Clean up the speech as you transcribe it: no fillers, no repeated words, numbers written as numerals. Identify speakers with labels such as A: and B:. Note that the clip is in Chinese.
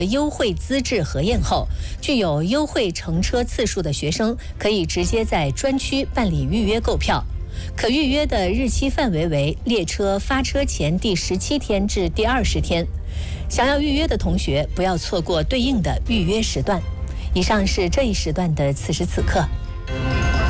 A: 优惠资质核验后，具有优惠乘车次数的学生可以直接在专区办理预约购票。可预约的日期范围为列车发车前第17天至第20天。想要预约的同学不要错过对应的预约时段。以上是这一时段的此时此刻。